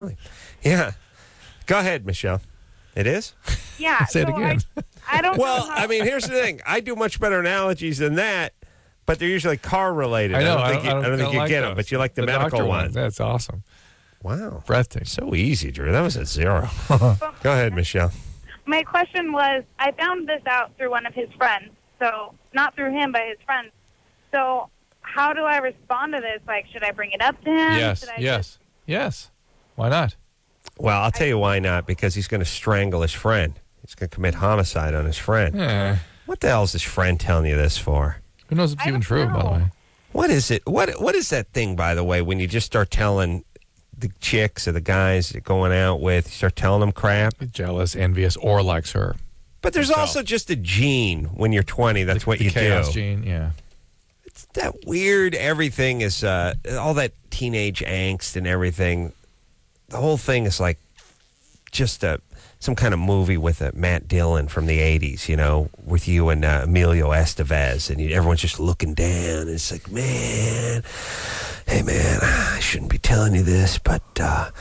Yeah. Go ahead, Michelle. It is? Yeah. Say it again. I don't Well, know how, I mean, here's the thing. I do much better analogies than that, but they're usually car related. I know. I don't think you like get those. them, but you like the medical doctor ones. That's awesome. Wow. Breathtaking. So easy, Drew. That was a 0. Go ahead, Michelle. my question was, I found this out through one of his friends. So, not through him, but his friends. So, how do I respond to this? Like, should I bring it up to him? Yes. Should I Yes. Why not? Well, I'll tell you why not. Because he's going to strangle his friend. He's going to commit homicide on his friend. Yeah. What the hell is his friend telling you this for? Who knows if it's I even don't true, by the know. way. What is it? What is that thing, by the way, when you just start telling the chicks or the guys you're going out with, you start telling them crap? Jealous, envious, or likes her. But there's also just a gene when you're 20. That's what the you chaos do. gene, yeah. It's that weird everything is, all that teenage angst and everything. The whole thing is like just some kind of movie with Matt Dillon from the 80s, you know, with you and Emilio Estevez, and everyone's just looking down. And it's like, man, hey, man, I shouldn't be telling you this, but the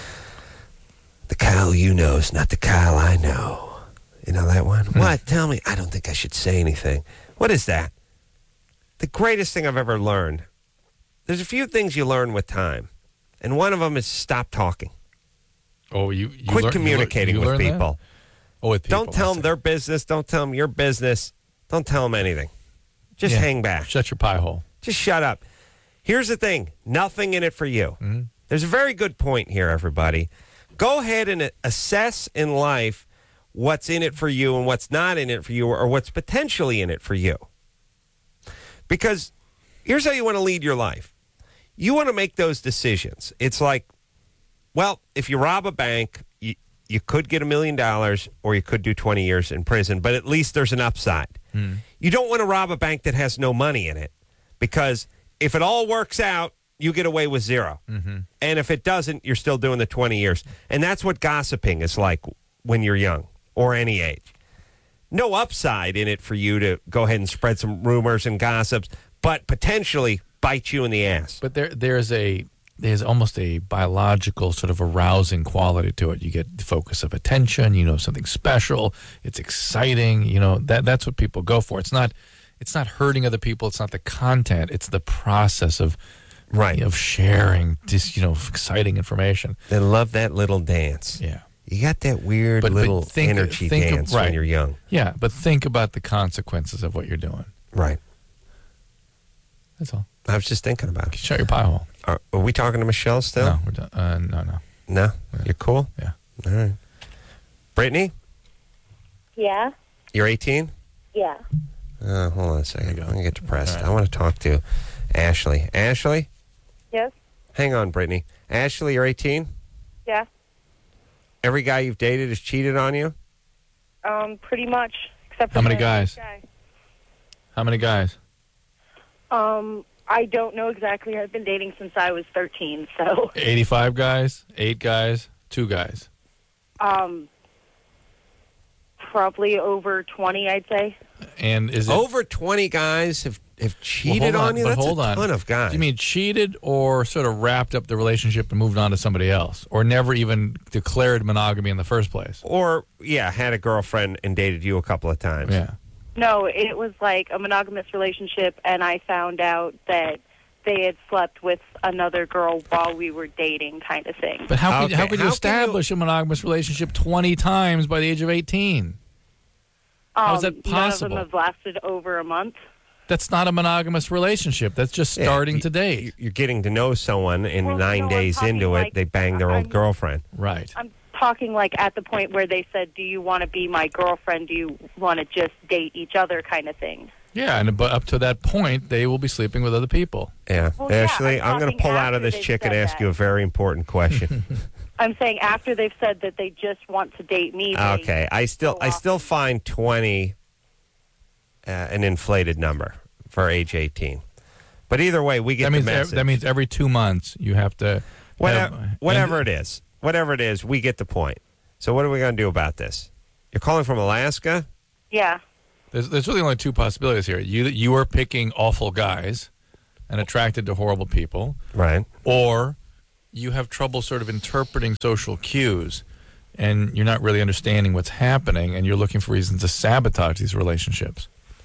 Kyle you know is not the Kyle I know. You know that one? What? Tell me. I don't think I should say anything. What is that? The greatest thing I've ever learned. There's a few things you learn with time, and one of them is stop talking. Oh, you Quit communicating with learned that? people. Oh, with people. Don't tell them their business. Don't tell them your business. Don't tell them anything. Just hang back. Shut your pie hole. Just shut up. Here's the thing. Nothing in it for you. Mm-hmm. There's a very good point here, everybody. Go ahead and assess in life what's in it for you and what's not in it for you, or what's potentially in it for you. Because here's how you want to lead your life. You want to make those decisions. It's like, well, if you rob a bank, you could get $1 million or you could do 20 years in prison, but at least there's an upside. You don't want to rob a bank that has no money in it, because if it all works out, you get away with 0. And if it doesn't, you're still doing the 20 years. And that's what gossiping is like when you're young or any age. No upside in it for you to go ahead and spread some rumors and gossips, but potentially bite you in the ass. But there's almost a biological sort of arousing quality to it. You get the focus of attention. You know something special. It's exciting. You know that's what people go for. It's not hurting other people. It's not the content. It's the process of sharing this exciting information. They love that little dance. Yeah. You got that weird little energy dance when you're young. Yeah, but think about the consequences of what you're doing. Right. That's all. I was just thinking about it. Shut your pie hole. Are we talking to Michelle still? No, we're done. No. No? Yeah. You're cool? Yeah. All right. Brittany, Yeah. you're 18? Yeah. Hold on a second. There you I'm go. going to get depressed. All right. I want to talk to Ashley. Ashley? Yes. Hang on, Brittany. Ashley, you're 18? Yeah. Every guy you've dated has cheated on you? Pretty much. Except for How many the guys? guy. How many guys? I don't know exactly. I've been dating since I was 13, so 85 guys? 8 guys? 2 guys? probably over 20, I'd say. And is it Over 20 guys have cheated hold on you? but That's hold a on. ton of guys. Do you mean cheated or sort of wrapped up the relationship and moved on to somebody else? Or never even declared monogamy in the first place? Or, had a girlfriend and dated you a couple of times. Yeah. No, it was like a monogamous relationship, and I found out that they had slept with another girl while we were dating, kind of thing. But how could Okay, you how can establish a monogamous relationship 20 times by the age of 18? How is that possible? None of them have lasted over a month. That's not a monogamous relationship. That's just Yeah, starting to date. You're getting to know someone, and Well, 9 no, I'm days talking into it, like- they bang their old I'm- girlfriend. Right. I'm talking like at the point where they said, do you want to be my girlfriend? Do you want to just date each other kind of thing? Yeah, but up to that point, they will be sleeping with other people. Yeah. Well, yeah, Ashley, I'm going to talking pull out of after this they've chick and said ask that. you a very important question. I'm saying after they've said that they just want to date me. they Okay. I still go off. find 20 an inflated number for age 18. But either way, we get That means the message. that means every 2 months you have to Whatever it is, we get the point. So what are we going to do about this? You're calling from Alaska? Yeah. There's really only 2 possibilities here. You are picking awful guys and attracted to horrible people, Right. or you have trouble sort of interpreting social cues, and you're not really understanding what's happening, and you're looking for reasons to sabotage these relationships.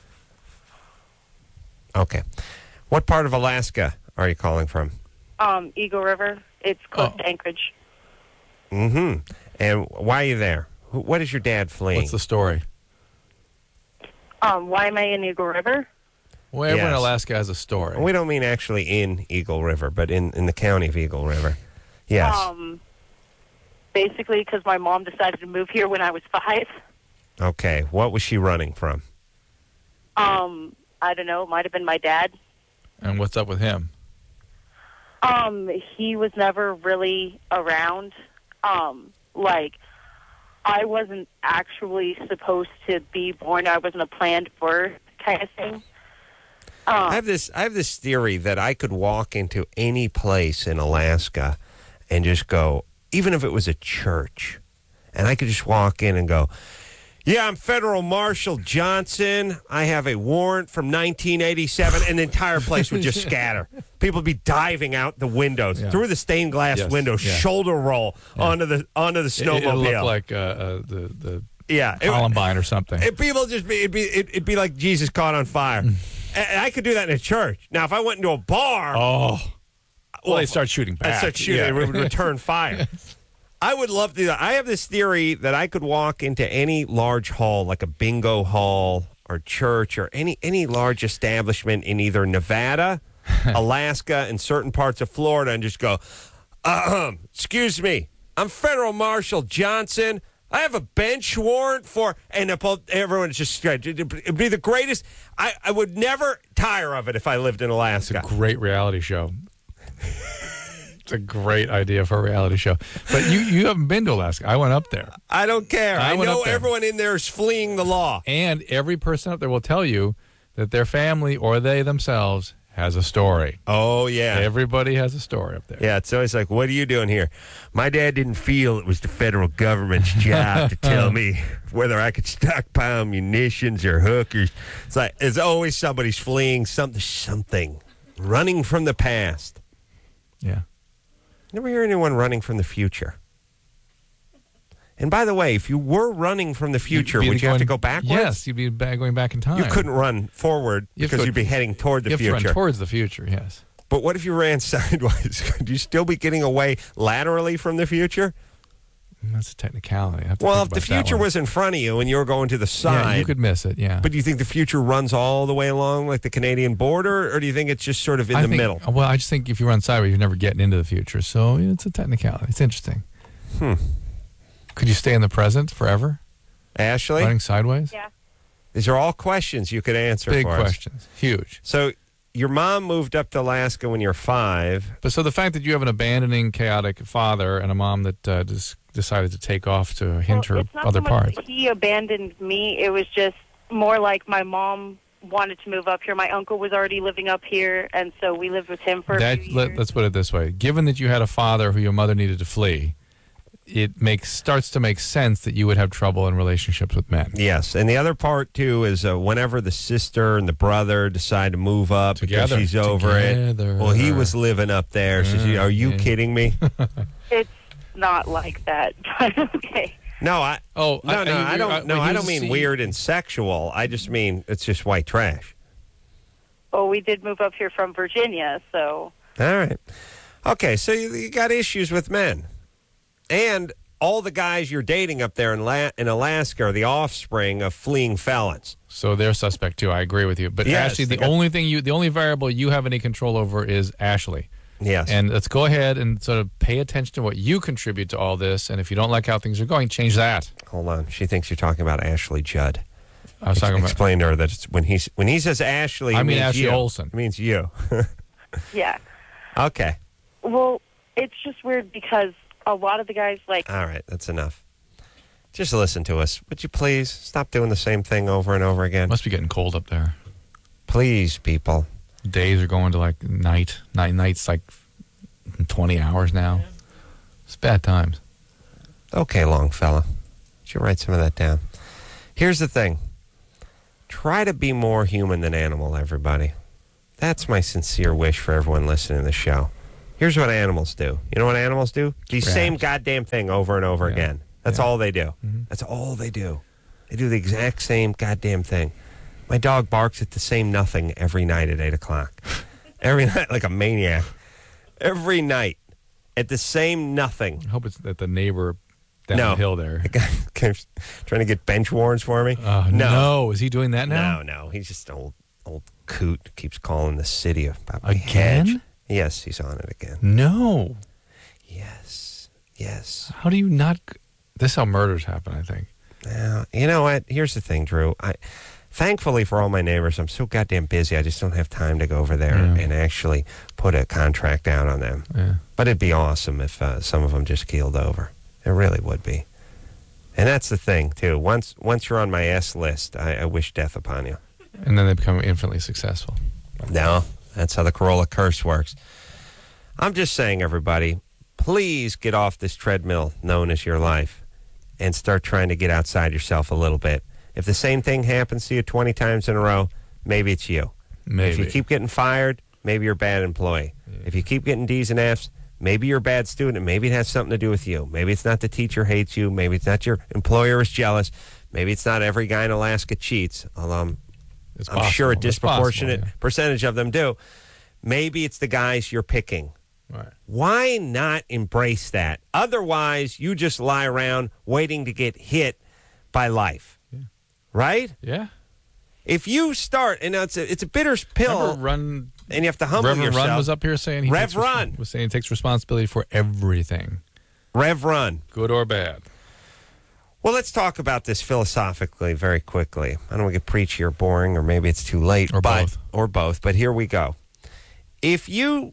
Okay. What part of Alaska are you calling from? Eagle River. It's close to Anchorage. Mm-hmm. And why are you there? What is your dad fleeing? What's the story? Why am I in Eagle River? Well, everyone in Yes. Alaska has a story. We don't mean actually in Eagle River, but in the county of Eagle River. Yes. Basically, because my mom decided to move here when I was 5. Okay. What was she running from? I don't know. It might have been my dad. And what's up with him? He was never really around. Like, I wasn't actually supposed to be born. I wasn't a planned birth kind of thing. I have this theory that I could walk into any place in Alaska and just go, even if it was a church, and I could just walk in and go, yeah, I'm Federal Marshal Johnson. I have a warrant from 1987, and the entire place would just scatter. People would be diving out the windows, through the stained glass window, shoulder roll onto the snowmobile. It'll look like the Yeah, Columbine or something. People just it'd be like Jesus caught on fire. And I could do that in a church. Now, if I went into a bar, well, they start shooting back. I'd start shooting. Yeah. They would return fire. I would love to do that. I have this theory that I could walk into any large hall, like a bingo hall or church or any large establishment in either Nevada, Alaska, and certain parts of Florida, and just go, excuse me, I'm Federal Marshal Johnson. I have a bench warrant for, and everyone's just, it'd be the greatest. I would never tire of it if I lived in Alaska. It's a great reality show. It's a great idea for a reality show. But you haven't been to Alaska. I went up there. I don't care. I went know up there. everyone in there is fleeing the law. And every person up there will tell you that their family or they themselves has a story. Oh, yeah. Everybody has a story up there. Yeah, it's always like, what are you doing here? My dad didn't feel it was the federal government's job to tell me whether I could stockpile munitions or hookers. It's like, it's always somebody's fleeing something, running from the past. Yeah. Never hear anyone running from the future. And by the way, if you were running from the future, would you have to go backwards? Yes, you'd be going back in time. You couldn't run forward because you'd be heading toward the you have future. to run towards the future, yes. But what if you ran sideways? Could you still be getting away laterally from the future? That's a technicality. I have to Well, think if the about that future one. was in front of you and you were going to the side, Yeah, you could miss it, yeah. but do you think the future runs all the way along like the Canadian border, or do you think it's just sort of in the middle? Well, I just think if you run sideways, you're never getting into the future. So it's a technicality. It's interesting. Could you stay in the present forever? Ashley? Running sideways? Yeah. These are all questions you could answer Big for us. questions. Huge. So your mom moved up to Alaska when you were 5. But so the fact that you have an abandoning, chaotic father and a mom that just decided to take off to hint her it's not other so much parts. that he abandoned me. It was just more like my mom wanted to move up here. My uncle was already living up here, and so we lived with him for a few years. Let's put it this way. Given that you had a father who your mother needed to flee, it starts to make sense that you would have trouble in relationships with men. Yes, and the other part, too, is whenever the sister and the brother decide to move up because she's over it. Well, he was living up there. So are you kidding me? It's not like that, but okay. No, I don't mean see- weird and sexual. I just mean it's just white trash. Well, we did move up here from Virginia, so... All right. Okay, so you got issues with men. And all the guys you're dating up there in Alaska are the offspring of fleeing felons. So they're suspect too. I agree with you. But Yes, Ashley, they the got- only variable you have any control over is Ashley. Yes. And let's go ahead and sort of pay attention to what you contribute to all this. And if you don't like how things are going, change that. Hold on. She thinks you're talking about Ashley Judd. I was talking about. Explain to her that it's when he says Ashley, I he mean means Ashley you. Olsen. It means you. Yeah. Okay. Well, it's just weird because a lot of the guys, like... All right. That's enough. Just listen to us. Would you please stop doing the same thing over and over again? Must be getting cold up there. Please, people. Days are going to like nights like 20 hours now. It's bad times. Okay, Longfellow. Would you write some of that down? Here's the thing. Try to be more human than animal, everybody. That's my sincere wish for everyone listening to the show. Here's what animals do. You know what animals do? The same goddamn thing over and over again. That's all they do. That's all they do. They do the exact same goddamn thing. My dog barks at the same nothing every night at 8 o'clock. Every night like a maniac. Every night at the same nothing. I hope it's that the neighbor down the hill there. The guy keeps trying to get bench warrants for me. No. Is he doing that now? No. He's just an old coot. Keeps calling the city about my Again? hedge. Yes, he's on it again. No. Yes. How do you not? This is how murders happen, I think. You know what? Here's the thing, Drew. Thankfully for all my neighbors, I'm so goddamn busy. I just don't have time to go over there and actually put a contract out on them. Yeah. But it'd be awesome if some of them just keeled over. It really would be. And that's the thing, too. Once you're on my S list, I wish death upon you. And then they become infinitely successful. No, that's how the Corolla curse works. I'm just saying, everybody, please get off this treadmill known as your life and start trying to get outside yourself a little bit. If the same thing happens to you 20 times in a row, maybe it's you. Maybe. If you keep getting fired, maybe you're a bad employee. Yeah. If you keep getting D's and F's, maybe you're a bad student, and maybe it has something to do with you. Maybe it's not the teacher hates you. Maybe it's not your employer is jealous. Maybe it's not every guy in Alaska cheats, although I'm sure a disproportionate percentage of them do. Maybe it's the guys you're picking. Right. Why not embrace that? Otherwise, you just lie around waiting to get hit by life. Yeah. Right? Yeah. If you start, and it's a bitter pill, and you have to humble Reverend yourself. Run was up here saying was saying he takes responsibility for everything. Rev Run. Good or bad. Well, let's talk about this philosophically very quickly. I don't want to get preachy or boring, or maybe it's too late. Or both. But here we go. If you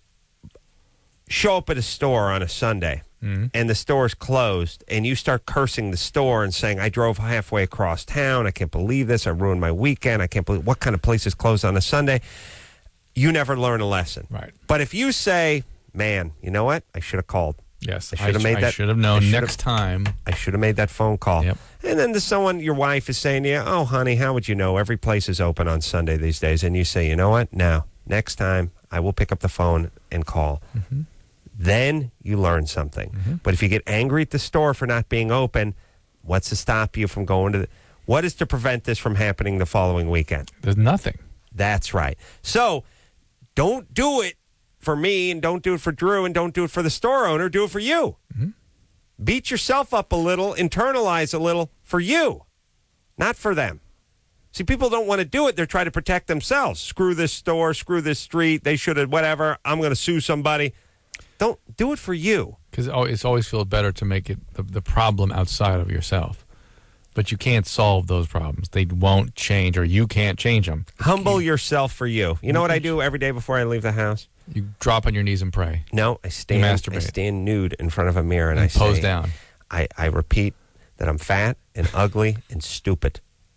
show up at a store on a Sunday and the store's closed and you start cursing the store and saying, I drove halfway across town, I can't believe this, I ruined my weekend, I can't believe what kind of place is closed on a Sunday, you never learn a lesson. Right. But if you say, man, you know what, I should have called. Yes, I should have known next time. I should have made that phone call. Yep. And then your wife is saying to you, oh, honey, how would you know? Every place is open on Sunday these days. And you say, you know what, now, next time I will pick up the phone and call. Mm-hmm. Then you learn something. Mm-hmm. But if you get angry at the store for not being open, what's to stop you from going to what is to prevent this from happening the following weekend? There's nothing. That's right. So don't do it for me, and don't do it for Drew, and don't do it for the store owner. Do it for you. Mm-hmm. Beat yourself up a little, internalize a little for you, not for them. See, people don't want to do it. They're trying to protect themselves. Screw this store, screw this street. They should have, whatever. I'm going to sue somebody. Don't do it for you. Because it always feels better to make it the problem outside of yourself. But you can't solve those problems. They won't change, or you can't change them. Humble yourself for you. You know what I do every day before I leave the house? You drop on your knees and pray. No, I stand nude in front of a mirror and I pose say, down. I repeat that I'm fat and ugly and stupid.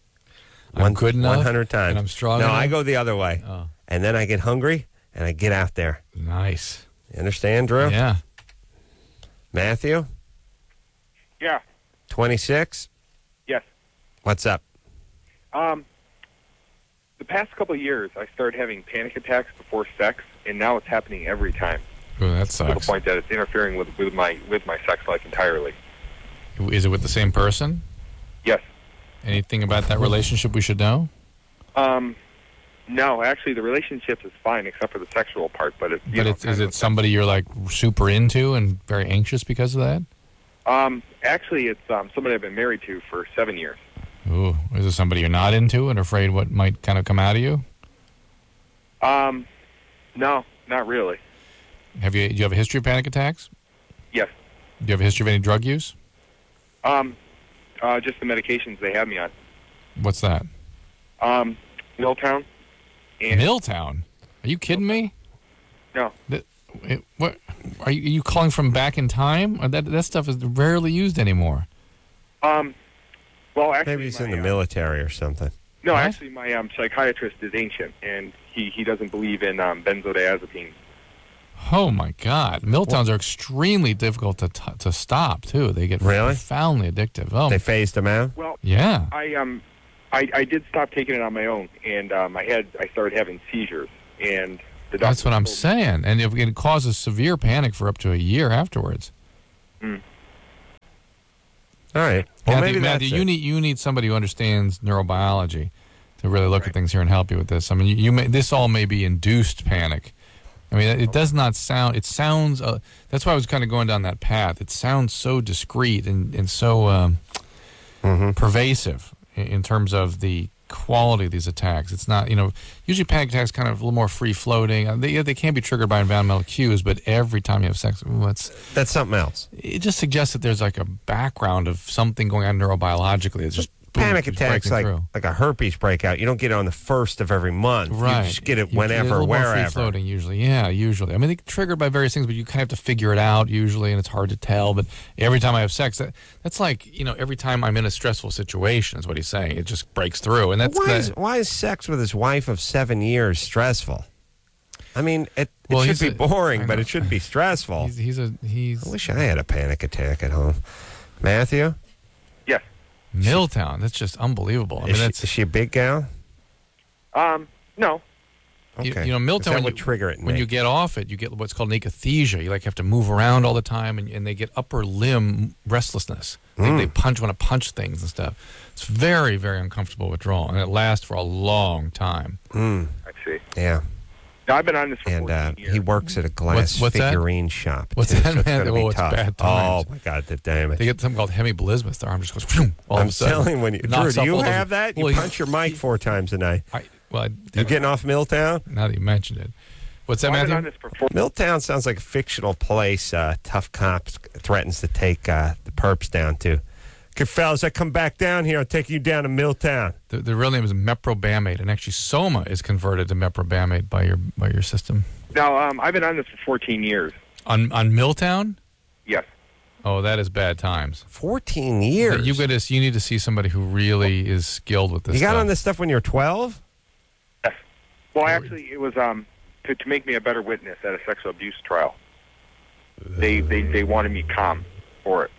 I'm good enough 100 times. And I'm strong No, enough? I go the other way. Oh. And then I get hungry and I get out there. Nice. You understand, Drew? Yeah. Matthew? Yeah. 26? Yes. What's up? The past couple of years, I started having panic attacks before sex, and now it's happening every time. Oh, that To the sucks. point that it's interfering with my sex life entirely. Is it with the same person? Yes. Anything about that relationship we should know? No, actually, the relationship is fine except for the sexual part. But is it somebody you're like super into and very anxious because of that? Actually, it's somebody I've been married to for 7 years. Ooh, is it somebody you're not into and afraid what might kind of come out of you? No, not really. Do you have a history of panic attacks? Yes. Do you have a history of any drug use? Just the medications they have me on. What's that? Milltown. Milltown? Are you kidding me? No. What are you calling from back in time? Or that stuff is rarely used anymore. Well, actually, Maybe he's in the military or something. No, What? actually, my psychiatrist is ancient, and he doesn't believe in benzodiazepines. Oh my God! Milltowns are extremely difficult to stop too. They get Really? profoundly addictive. Oh, They phased him out? Well, yeah. I did stop taking it on my own, and I started having seizures, and The That's doctor what I'm told me. saying. And it causes severe panic for up to a year afterwards. All right. Well, maybe Matthew, that's it. you need somebody who understands neurobiology to really look at things here and help you with this. I mean, this all may be induced panic. I mean, it does not sound. It sounds. That's why I was kind of going down that path. It sounds so discreet and so pervasive in terms of the quality of these attacks. It's not. Usually panic attacks kind of a little more free floating. They can be triggered by environmental cues, but every time you have sex, That's something else. it just suggests that there's like a background of something going on neurobiologically. It's just Panic it's attacks breaking like through. a herpes breakout. You don't get it on the 1st of every month. Right. You just get it You whenever, a little more wherever. free-floating usually. Yeah, usually. I mean, they're triggered by various things, but you kind of have to figure it out usually, and it's hard to tell. But every time I have sex, that's like, every time I'm in a stressful situation is what he's saying. It just breaks through. And that's Why is sex with his wife of 7 years stressful? I mean, it should be boring, but it shouldn't be stressful. He's I wish I had a panic attack at home. Matthew? Yes. Milltown. That's just unbelievable. I mean, Is she a big gal? No. Okay. Milltown, that would trigger it in when me. you get off it, you get what's called an akathisia. You have to move around all the time, and they get upper limb restlessness. They want to punch things and stuff. It's very, very uncomfortable withdrawal, and it lasts for a long time. I see. Yeah. Now, I've been on this for And 14 years. he works at a glass What's that? figurine shop. What's too, that, so it's man? gonna be Oh, it's tough. bad times. Oh, my God, the damage. They get something called hemiblismus. Their arm just goes phoom, all of I'm a sudden. telling when you, Drew, Knocks do off you all those- have that? You Well, punch your mic 4 times a night. You're You getting off Milltown? Now that you mentioned it. What's that, I've been on Matthew? this for Milltown sounds like a fictional place. Tough cops threatens to take the perps down to. Okay, fellas, I come back down here. I'll take you down to Milltown. The real name is meprobamate, and actually Soma is converted to meprobamate by your system. Now, I've been on this for 14 years. On Milltown? Yes. Oh, that is bad times. 14 years. You need to see somebody who really is skilled with this. You got stuff. on this stuff when you were 12? Yes. Well, actually, it was to make me a better witness at a sexual abuse trial. They wanted me calm for it.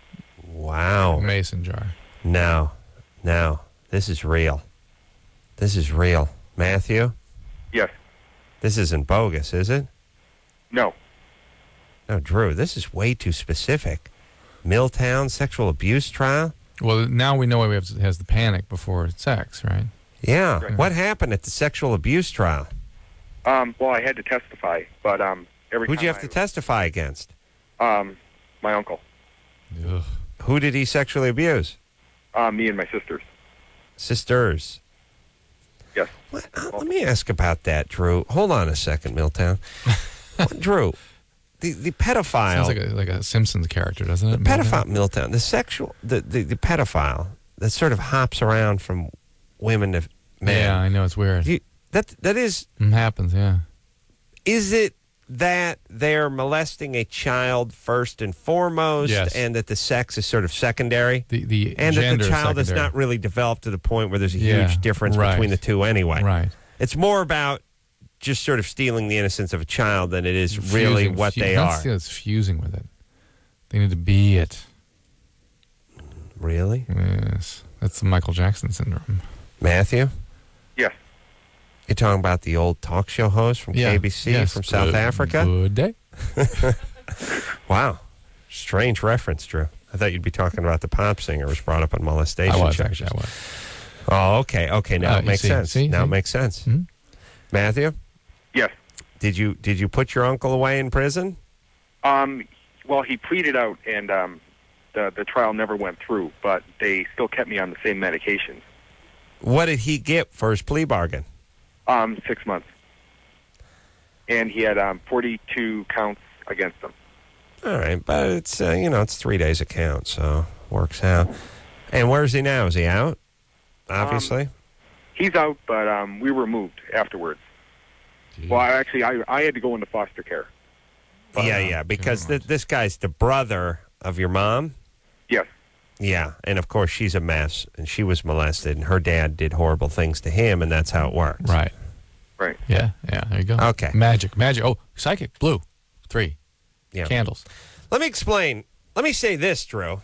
Wow. Mason jar. No. This is real. This is real. Matthew, Yes. this isn't bogus, is it? No. No, Drew, this is way too specific. Milltown sexual abuse trial? Well, now we know why has the panic before sex, right? Yeah. Right. What happened at the sexual abuse trial? Well, I had to testify, but every Who'd time you have to testify against? my uncle, Ugh. Who did he sexually abuse? me and my sisters. Sisters. Yes. What? Let me ask about that, Drew. Hold on a second, Milltown. Drew, the pedophile. Sounds like a Simpsons character, doesn't it? The pedophile, Milltown. The pedophile that sort of hops around from women to men. Yeah, I know, it's weird. That is. It happens, yeah. Is it that they're molesting a child first and foremost, Yes. and that the sex is sort of secondary, The and that gender the is child is secondary. not really developed to the point where there's a Yeah, huge difference right. between the two anyway? Right. It's more about just sort of stealing the innocence of a child than it is really Fusing- what they not are. steal, it's fusing with it. They need to be it. Really? Yes. That's the Michael Jackson syndrome. Matthew? Yes. You're talking about the old talk show host from Yeah. KBC Yes. from South Good- Africa? Good day. Wow. Strange reference, Drew. I thought you'd be talking about the pop singer who was brought up on molestation I was, charges. actually. I was. Oh, okay. Okay, now it You makes see, sense. see, Now see? it makes sense. Mhm. Matthew, Yes. did you put your uncle away in prison? Well, he pleaded out, and the trial never went through, but they still kept me on the same medications. What did he get for his plea bargain? 6 months. And he had 42 counts against him. All right, but it's it's 3 days a count, so works out. And where's he now? Is he out? Obviously. He's out, but we were moved afterwards. Well, I had to go into foster care. yeah, because this guy's the brother of your mom. Yes. Yeah, and of course she's a mess, and she was molested, and her dad did horrible things to him, and that's how it works. Right. Right. Yeah, there you go. Okay. Magic. Oh, psychic. Blue. 3. Yeah. Candles. Let me explain. Let me say this, Drew.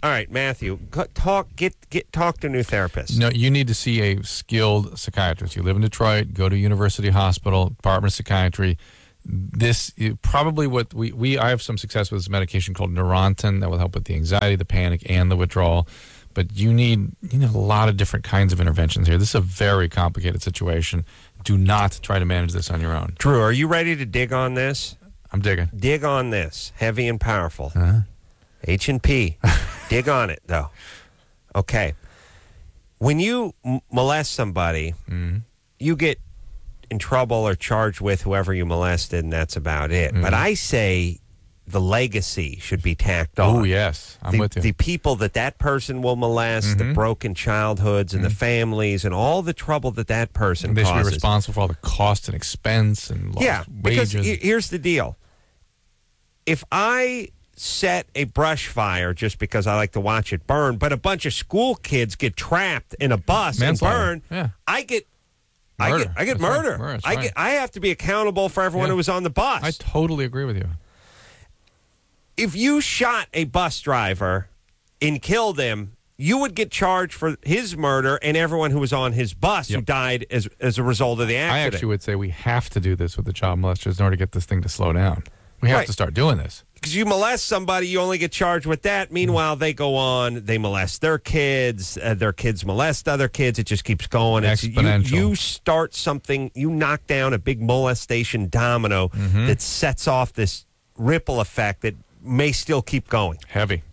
All right, Matthew, talk to a new therapist. No, you need to see a skilled psychiatrist. You live in Detroit, go to University Hospital, Department of Psychiatry. This probably what I have some success with this medication called Neurontin that will help with the anxiety, the panic, and the withdrawal. But you need a lot of different kinds of interventions here. This is a very complicated situation. Do not try to manage this on your own. Drew, are you ready to dig on this? I'm digging. Dig on this. Heavy and powerful. Uh-huh. H&P. Dig on it, though. Okay. When you molest somebody, you get in trouble or charged with whoever you molested, and that's about it. But I say the legacy should be tacked on. Oh, yes. I'm with you. The people that person will molest, the broken childhoods and the families and all the trouble that person they causes. should be responsible for all the cost and expense and lost wages. Because here's the deal. If I set a brush fire just because I like to watch it burn, but a bunch of school kids get trapped in a bus and burn, I get murder. I get That's murder. right. That's right. I have to be accountable for everyone who was on the bus. I totally agree with you. If you shot a bus driver and killed him, you would get charged for his murder and everyone who was on his bus who died as a result of the accident. I actually would say we have to do this with the child molesters in order to get this thing to slow down. We have to start doing this. Because you molest somebody, you only get charged with that. Meanwhile, they go on, they molest their kids molest other kids. It just keeps going. Exponential. You start something, you knock down a big molestation domino that sets off this ripple effect that may still keep going. Heavy.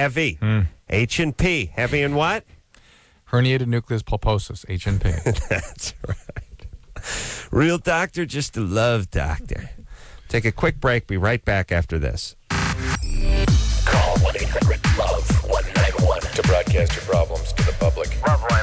H&P. Heavy in what? Herniated nucleus pulposus, H&P. That's right. Real doctor, just a love doctor. Take a quick break. Be right back after this. Call 1-800-LOVE-191 to broadcast your problems to the public. Love